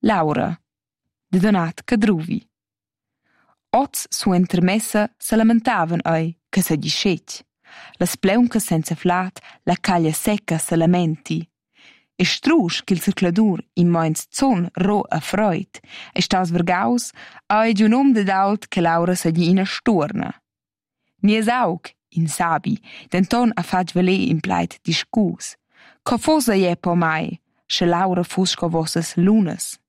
Laura, de donat cadruvi. Oz su intermessa se lamentavan ei che se dischetg. Las pleuncas senza flat, la caglia secca se lamenti. E strusch ch'il circladur in moins zon ro a freud, e staus vergaus, ei giun de daut che Laura se di ina storna. Nies aug, in sabi, denton a fag valer in pleit discus. Co fosa je po mai, sche Laura fus sco vossas lunas.